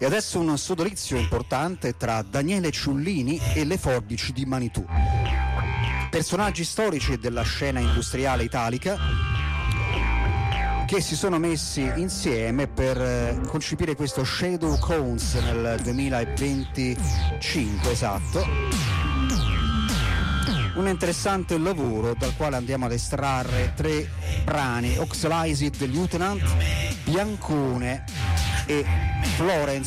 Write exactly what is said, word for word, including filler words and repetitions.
E adesso un sodalizio importante tra Daniele Ciullini e le forbici di Manitou, personaggi storici della scena industriale italica che si sono messi insieme per eh, concepire questo Shadow Cones nel duemilaventicinque, esatto. Un interessante lavoro dal quale andiamo ad estrarre tre brani: Oxalized Lieutenant, Biancone e Florence